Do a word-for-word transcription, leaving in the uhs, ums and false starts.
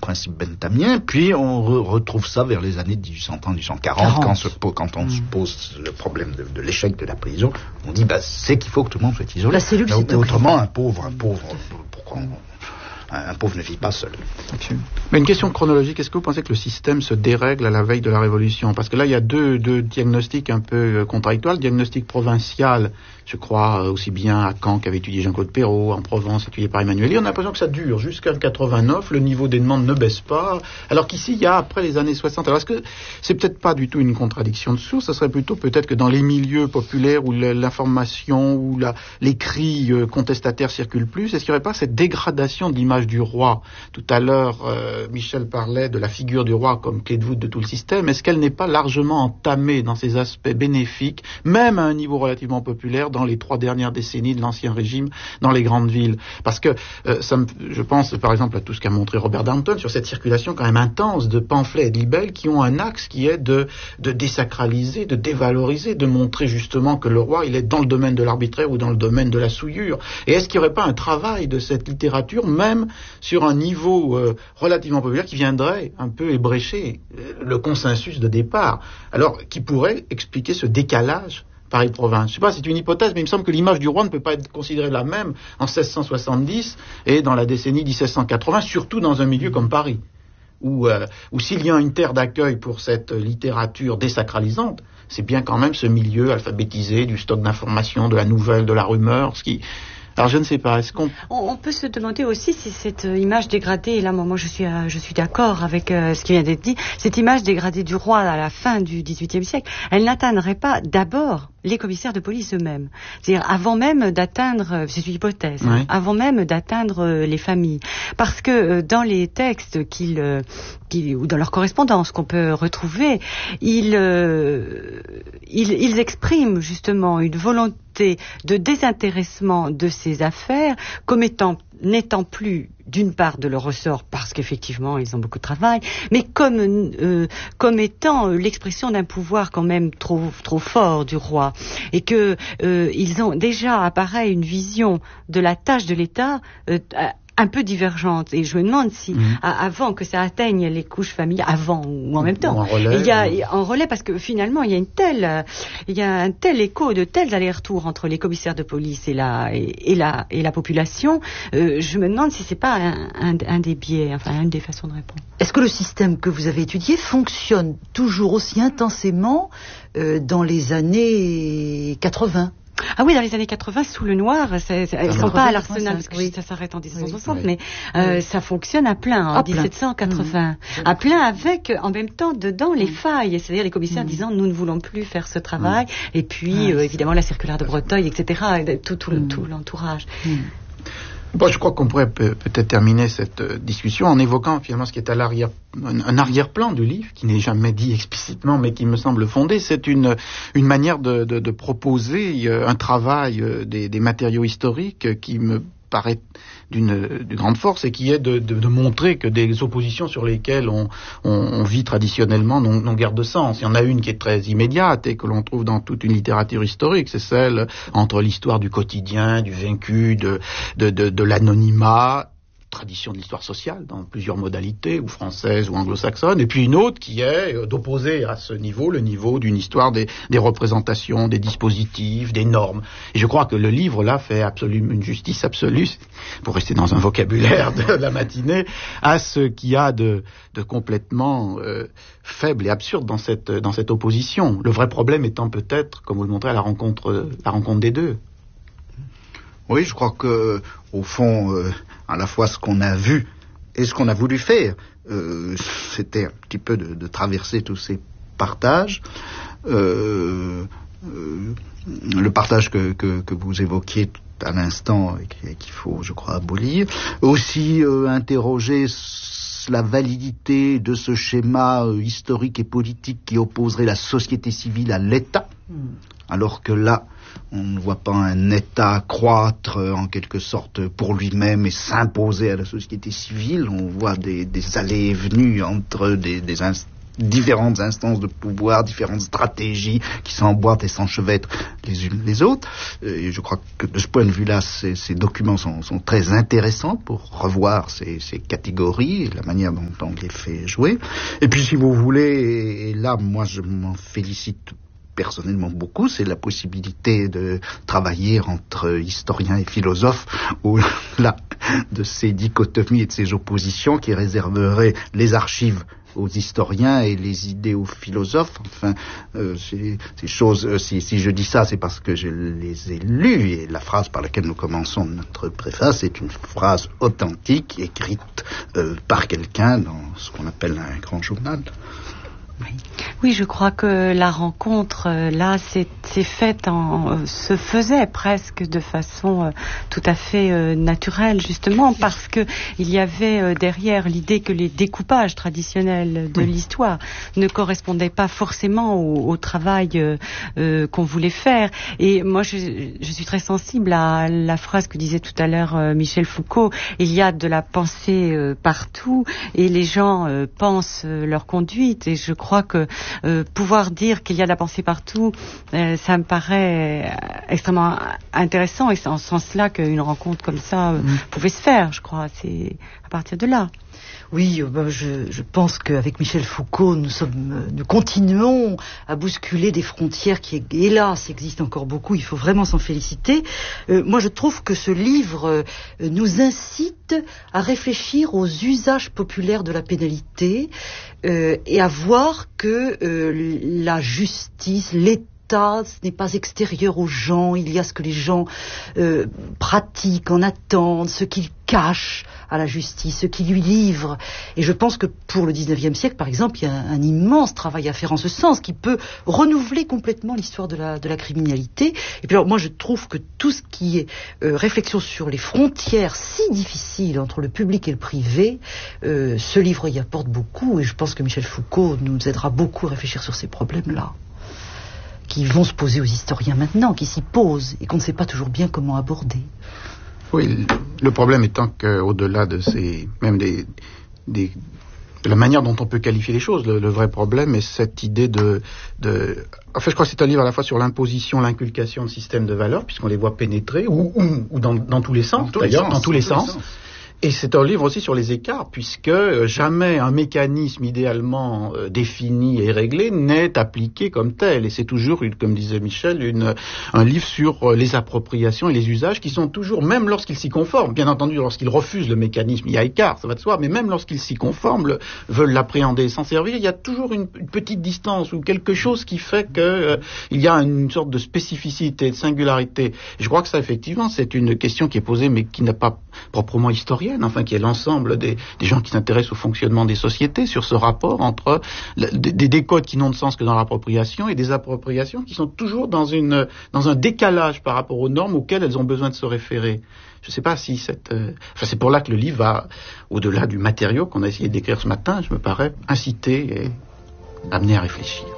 principe benthamien, puis on re- retrouve ça vers les années dix-huit cent trente, dix-huit cent quarante, quand, se po- quand on mmh. se pose le problème de, de l'échec de la prison, on dit bah, c'est qu'il faut que tout le monde soit isolé. La cellule, mais, c'est mais autrement, un pauvre, un pauvre, pourquoi on... Un pauvre ne vit pas seul. Mais une question chronologique, est-ce que vous pensez que le système se dérègle à la veille de la Révolution ? Parce que là, il y a deux, deux diagnostics un peu contradictoires. Le diagnostic provincial, je crois, aussi bien à Caen qu'avait étudié Jean-Claude Perrault, en Provence, étudié par Emmanuel Lee, on a l'impression que ça dure jusqu'à quatre-vingt-neuf, le niveau des demandes ne baisse pas, alors qu'ici, il y a après les années soixante. Alors, est-ce que c'est peut-être pas du tout une contradiction de source ? Ça serait plutôt peut-être que dans les milieux populaires où l'information, où la, les cris contestataires circulent plus, est-ce qu'il n'y aurait pas cette dégradation de l'image du roi ? Tout à l'heure, euh, Michel parlait de la figure du roi comme clé de voûte de tout le système. Est-ce qu'elle n'est pas largement entamée dans ses aspects bénéfiques, même à un niveau relativement populaire, dans les trois dernières décennies de l'Ancien Régime, dans les grandes villes ? Parce que euh, ça me, je pense par exemple à tout ce qu'a montré Robert Darnton sur cette circulation quand même intense de pamphlets et de libelles qui ont un axe qui est de, de désacraliser, de dévaloriser, de montrer justement que le roi, il est dans le domaine de l'arbitraire ou dans le domaine de la souillure. Et est-ce qu'il n'y aurait pas un travail de cette littérature, même sur un niveau euh, relativement populaire, qui viendrait un peu ébrécher le consensus de départ, alors qui pourrait expliquer ce décalage Paris-Province. Je sais pas, c'est une hypothèse, mais il me semble que l'image du roi ne peut pas être considérée la même en seize cent soixante-dix et dans la décennie mille sept cent quatre-vingts, surtout dans un milieu comme Paris, où, euh, où s'il y a une terre d'accueil pour cette littérature désacralisante, c'est bien quand même ce milieu alphabétisé du stock d'informations, de la nouvelle, de la rumeur, ce qui... Alors je ne sais pas, est-ce qu'on... On, on peut se demander aussi si cette euh, image dégradée, et là moi, moi je suis euh, je suis d'accord avec euh, ce qui vient d'être dit, cette image dégradée du roi à la fin du dix-huitième siècle, elle n'atteindrait pas d'abord les commissaires de police eux-mêmes. C'est-à-dire avant même d'atteindre, c'est une hypothèse, oui. hein, avant même d'atteindre euh, les familles. Parce que euh, dans les textes qu'ils, euh, qu'ils, ou dans leur correspondance qu'on peut retrouver, ils, euh, ils, ils expriment justement une volonté de désintéressement de ces affaires comme étant, n'étant plus d'une part de leur ressort parce qu'effectivement ils ont beaucoup de travail, mais comme euh, comme étant l'expression d'un pouvoir quand même trop trop fort du roi, et que euh, ils ont déjà apparaît une vision de la tâche de l'État euh, un peu divergente, et je me demande si mmh. à, avant que ça atteigne les couches familiales, avant ou en même temps, en relais, il y a ou... en relais, parce que finalement il y a une telle, il y a un tel écho, de tels allers-retours entre les commissaires de police et la et, et la et la population. Euh, je me demande si c'est pas un, un, un des biais, enfin une des façons de répondre. Est-ce que le système que vous avez étudié fonctionne toujours aussi intensément euh, dans les années quatre-vingts? Ah oui, dans les années quatre-vingts, sous le noir, c'est, c'est, elles ne sont pas à l'Arsenal, parce que oui. ça s'arrête en dix-sept cent soixante, oui. mais euh, oui. ça fonctionne à plein en à dix-sept cent quatre-vingts. Mmh. À plein avec, en même temps, dedans, les failles, c'est-à-dire les commissaires mmh. disant, nous ne voulons plus faire ce travail, mmh. et puis, ah, euh, évidemment, la circulaire de Breteuil, et cetera, tout, tout, mmh. tout l'entourage. Mmh. Bon, je crois qu'on pourrait pe- peut-être terminer cette euh, discussion en évoquant finalement ce qui est à l'arrière, un, un arrière-plan du livre, qui n'est jamais dit explicitement, mais qui me semble fondé. C'est une, une manière de, de, de proposer euh, un travail euh, des, des matériaux historiques euh, qui me paraît d'une, d'une grande force, et qui est de, de, de montrer que des oppositions sur lesquelles on, on, on vit traditionnellement n'ont, n'ont guère de sens. Il y en a une qui est très immédiate et que l'on trouve dans toute une littérature historique, c'est celle entre l'histoire du quotidien, du vaincu, de, de, de, de l'anonymat, tradition de l'histoire sociale dans plusieurs modalités, ou française ou anglo-saxonne, et puis une autre qui est euh, d'opposer à ce niveau le niveau d'une histoire des, des représentations, des dispositifs, des normes. Et je crois que le livre là fait absolument une justice absolue, pour rester dans un vocabulaire de la matinée, à ce qu'il y a de, de complètement euh, faible et absurde dans cette, dans cette opposition. Le vrai problème étant peut-être, comme vous le montrez, à la rencontre, la rencontre des deux. Oui, je crois que au fond, euh, à la fois ce qu'on a vu et ce qu'on a voulu faire, euh, c'était un petit peu de, de traverser tous ces partages. Euh, euh, le partage que, que, que vous évoquiez à l'instant et qu'il faut, je crois, abolir. Aussi euh, interroger la validité de ce schéma euh, historique et politique qui opposerait la société civile à l'État, mmh. alors que là, on ne voit pas un État croître euh, en quelque sorte pour lui-même et s'imposer à la société civile. On voit des, des allées et venues entre des, des, inst- différentes instances de pouvoir, différentes stratégies qui s'emboîtent et s'enchevêtrent les unes les autres. Et je crois que de ce point de vue-là, ces, ces documents sont, sont très intéressants pour revoir ces, ces catégories et la manière dont on les fait jouer. Et puis, si vous voulez, et, et là, moi, je m'en félicite personnellement beaucoup, c'est la possibilité de travailler entre historiens et philosophes au-delà de ces dichotomies et de ces oppositions qui réserveraient les archives aux historiens et les idées aux philosophes. Enfin, euh, ces, ces choses, euh, si, si je dis ça, c'est parce que je les ai lues, et la phrase par laquelle nous commençons notre préface est une phrase authentique, écrite euh, par quelqu'un dans ce qu'on appelle un grand journal. Oui. oui, je crois que la rencontre, euh, là, c'est, c'est faite en, euh, se faisait presque de façon euh, tout à fait euh, naturelle, justement, parce que il y avait euh, derrière l'idée que les découpages traditionnels de oui. l'histoire ne correspondaient pas forcément au, au travail euh, euh, qu'on voulait faire. Et moi, je, je suis très sensible à la phrase que disait tout à l'heure euh, Michel Foucault. Il y a de la pensée euh, partout, et les gens euh, pensent euh, leur conduite, et je crois Je crois que euh, pouvoir dire qu'il y a de la pensée partout, euh, ça me paraît euh, extrêmement intéressant, et c'est en ce sens-là qu'une rencontre comme ça euh, mmh. pouvait se faire, je crois. C'est à partir de là. Oui, ben je, je pense qu'avec Michel Foucault, nous, sommes, nous continuons à bousculer des frontières qui, hélas, existent encore beaucoup. Il faut vraiment s'en féliciter. Euh, moi, je trouve que ce livre euh, nous incite à réfléchir aux usages populaires de la pénalité euh, et à voir que euh, la justice, l'État, ce n'est pas extérieur aux gens, il y a ce que les gens euh, pratiquent, en attendent, ce qu'ils cachent à la justice, ce qu'ils lui livrent. Et je pense que pour le dix-neuvième siècle, par exemple, il y a un, un immense travail à faire en ce sens, qui peut renouveler complètement l'histoire de la, de la criminalité. Et puis alors, moi, je trouve que tout ce qui est euh, réflexion sur les frontières si difficiles entre le public et le privé, euh, ce livre y apporte beaucoup, et je pense que Michel Foucault nous aidera beaucoup à réfléchir sur ces problèmes-là, qui vont se poser aux historiens maintenant, qui s'y posent et qu'on ne sait pas toujours bien comment aborder. Oui, le problème étant qu'au-delà de ces, même des, des, de la manière dont on peut qualifier les choses, le, le vrai problème est cette idée de, de, en fait, je crois que c'est un livre à la fois sur l'imposition, l'inculcation de systèmes de valeurs, puisqu'on les voit pénétrer, ou, ou, ou dans, dans tous les sens, dans d'ailleurs, dans tous les sens. sens. Et c'est un livre aussi sur les écarts, puisque jamais un mécanisme idéalement euh, défini et réglé n'est appliqué comme tel. Et c'est toujours, une, comme disait Michel, une, un livre sur euh, les appropriations et les usages qui sont toujours, même lorsqu'ils s'y conforment, bien entendu, lorsqu'ils refusent le mécanisme, il y a écart, ça va de soi, mais même lorsqu'ils s'y conforment, le, veulent l'appréhender et s'en servir, il y a toujours une, une petite distance ou quelque chose qui fait que euh, il y a une sorte de spécificité, de singularité. Et je crois que ça, effectivement, c'est une question qui est posée, mais qui n'est pas proprement historienne, enfin qui est l'ensemble des, des gens qui s'intéressent au fonctionnement des sociétés, sur ce rapport entre le, des, des codes qui n'ont de sens que dans l'appropriation et des appropriations qui sont toujours dans, une, dans un décalage par rapport aux normes auxquelles elles ont besoin de se référer. Je ne sais pas si cette... Euh, enfin, c'est pour là que le livre va, au-delà du matériau qu'on a essayé d'écrire ce matin, je me paraît inciter et amener à réfléchir.